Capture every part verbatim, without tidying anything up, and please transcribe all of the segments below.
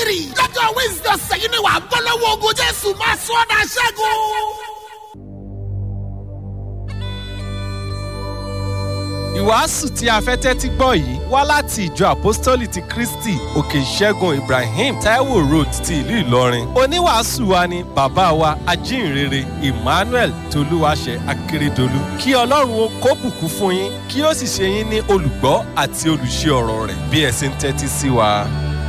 three lọ́jọ́ Wednesday ọ̀sẹ̀ yìí ni wà á gbọ́ lọ́wọ́ ogun Jésù máa sọ ọ́ dà ṣẹ́gun. Ìwàásù tí a fẹ́ tẹ́tí gbọ́ yìí wá láti ìjọ àpọ́stólì ti Kristi òkè ìṣẹ́gun Ibrahim Taiwo Road ti ìlú Ìlọrin. Oníwàásù wa ni bàbá wa ajínrere Emmanuel Tolúwaṣẹ Akérédolú. Kí Ọlọ́run ó kó bùkún fún yín kí ó sì ṣe yín ní olùgbọ́ àti olùṣe ọ̀rọ̀ rẹ̀ bí ẹ ṣe ń tẹ́tí sí wa.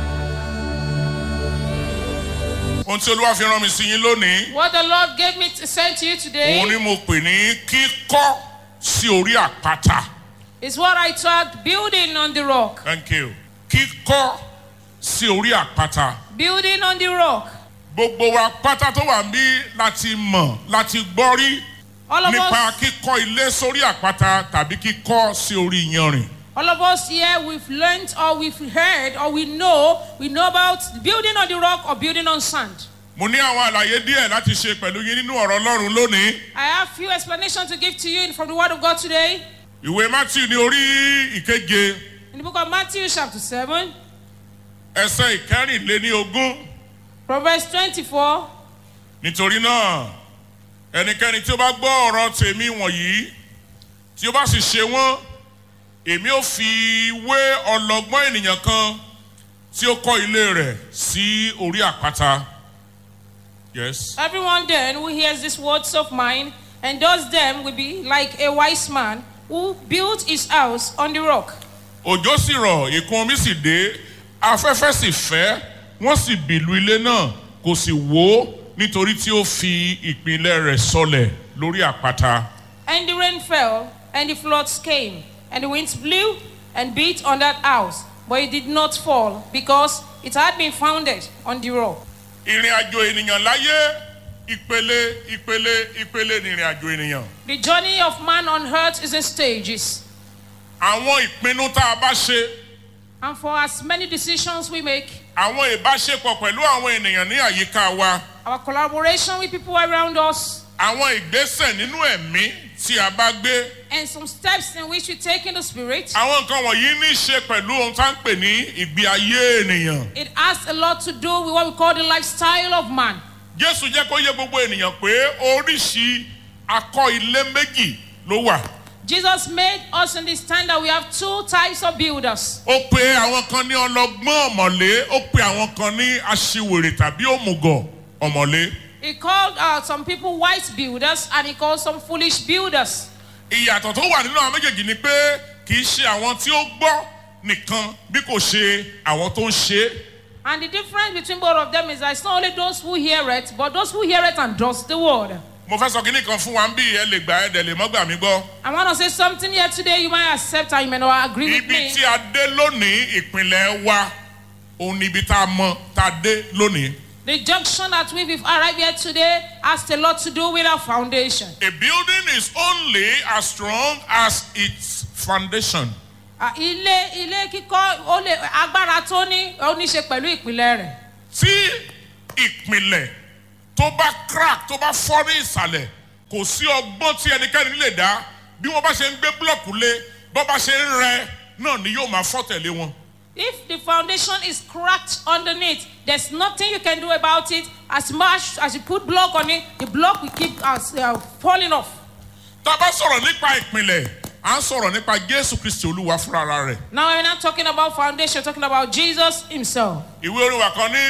Ohun tí Olúwa fi rán mi sí yín lónìí. What the Lord gave me to send to you today. Òun ni mo pè ní kíkọ́ sí orí àpáta. Is what I tagged building on the rock. Thank you. Kíkọ́ sí orí àpáta. Building on the rock. Gbogbo wa pátá tó wà níbí láti mọ̀ láti gbọ́ rí nípa kíkọ́ ilé sórí àpáta tàbí kíkọ́ sí orí iyanrìn. All of us here, we've learned or we've heard or we know, we know about building on the rock or building on sand. Mo ní àwọn àlàyé díẹ̀ láti ṣe pẹ̀lú yín nínú ọ̀rọ̀ Ọlọ́run lónìí. I have few explanations to give to you from the Word of God today. Ìwé Matthew ní orí ìkeje. In the book of Matthew chapter seven. Ẹsẹ̀ ìkẹrìnléníogún. Proverbs twenty-four. Nítorí náà, ẹnikẹ́ni tí ó bá gbọ́ ọ̀rọ̀ tèmi wọ̀nyí, tí ó bá sì ṣe wọ́n, èmi ó fi wé ọlọ́gbọ́n ènìyàn kan tí ó kọ́ ilé rẹ̀ sí orí àpáta. Yes. Everyone then who hears these words of mine and does them will be like a wise man who built his house on the rock. Òjò sì rọ̀, ìkún omi sì dé, afẹ́fẹ́ sì fẹ́, wọ́n sì bìlù ilé náà, kò sì wó nítorí tí ó fi ìpìlẹ̀ rẹ̀ sọlẹ̀ lórí àpáta. And the rain fell, and the floods came, and the winds blew and beat on that house, but it did not fall, because it had been founded on the rock. Ìrìn àjò ènìyàn láyé, ìpele, ìpele, ìpele ni ìrìn àjò ènìyàn. The journey of man on earth is in stages. Àwọn ìpinnu tá a bá ṣe. And for as many decisions we make. Àwọn ìbáṣepọ̀ pẹ̀lú àwọn ènìyàn ní àyíká wa. Our collaboration with people around us. Àwọn ìgbésẹ̀ nínú ẹ̀mí tí a bá gbé. And some steps in which we take in the spirit. Àwọn nǹkan wọ̀nyí ní í ṣe pẹ̀lú ohun tá ń pè ní ìgbé ayé ènìyàn. It has a lot to do with what we call the lifestyle of man. Jésù jẹ́ kó yé gbogbo ènìyàn pé oríṣi akọ́ ilé méjì ló wà. Jesus made us understand that we have two types of builders. Ó pe àwọn kan ní ọlọ́gbọ́n ọ̀mọ̀lé, ó pe àwọn kan ní aṣiwèrè tàbí òmùgọ̀ ọ̀mọ̀lé. He called uh, some people wise builders and he called some foolish builders. Ìyàtọ̀ tó wà nínú àwọn méjèèjì ni pé kì í ṣe àwọn tí ó gbọ́ nìkan bí kò ṣe àwọn tó ń ṣe. And the difference between both of them is that it's not only those who hear it, but those who hear it and does the word. Mo fẹ́ sọ kíní kan fún wa bí ẹ lè gbà ẹ dẹ̀ lè mọ́ gbà mí gbọ́. I want to say something here today you might accept and you may not agree with me. Ibi tí a dé lónìí ìpínlẹ̀ wa òun ni ibi tá a mọ̀ tá a dé lónìí. The junction that we've arrived here today has a lot to do with our foundation. A building is only as strong as its foundation. Ilé ilé kíkọ́ ó lè agbára tó ní ó ní ṣe pẹ̀lú ìpìlẹ̀ rẹ̀. Tí ìpìlẹ̀ tó bá crack tó bá fọ́ ní ìsàlẹ̀ kò sí ọgbọ́n tí ẹnikẹ́ni lè dá bí wọ́n bá ṣe ń gbé búlọ̀kù lé bọ́ bá ṣe ń rẹ náà ni yóò máa fọ́ tẹ̀lé wọn. If the foundation is cracked underneath, there's nothing you can do about it. As much as you put block on it, the block will keep uh, uh, falling off. Tá a bá sọ̀rọ̀ nípa ìpìlẹ̀, à ń sọ̀rọ̀ nípa Jésù Kristi Olúwa fúnra rẹ̀. Now we're not talking about foundation, we're talking about Jesus himself. Ìwé orin wa kan ní